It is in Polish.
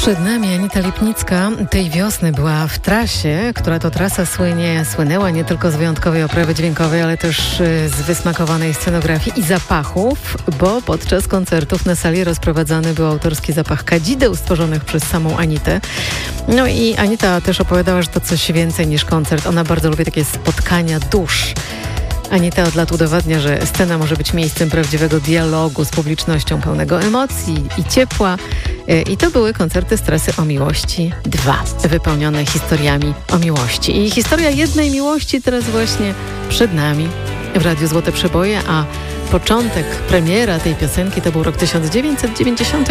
Przed nami Anita Lipnicka. Tej wiosny była w trasie, która to trasa słynęła nie tylko z wyjątkowej oprawy dźwiękowej, ale też z wysmakowanej scenografii i zapachów, bo podczas koncertów na sali rozprowadzany był autorski zapach kadzideł stworzonych przez samą Anitę. No i Anita też opowiadała, że to coś więcej niż koncert. Ona bardzo lubi takie spotkania dusz. Anita od lat udowadnia, że scena może być miejscem prawdziwego dialogu z publicznością, pełnego emocji i ciepła. I to były koncerty z trasy O Miłości 2, wypełnione historiami o miłości. I historia jednej miłości teraz właśnie przed nami w Radiu Złote Przeboje, a początek, premiera tej piosenki to był rok 1998.